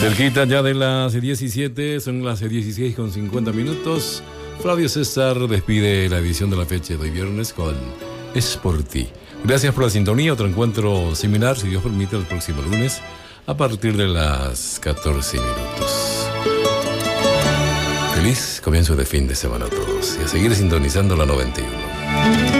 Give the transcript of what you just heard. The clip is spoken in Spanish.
Cerquita ya de las 17, son las 16 con 50 minutos. Flavio César despide la edición de la fecha de hoy viernes con Es por ti. Gracias por la sintonía. Otro encuentro similar, si Dios permite, el próximo lunes a partir de las 14 minutos. Feliz comienzo de fin de semana a todos y a seguir sintonizando la 91.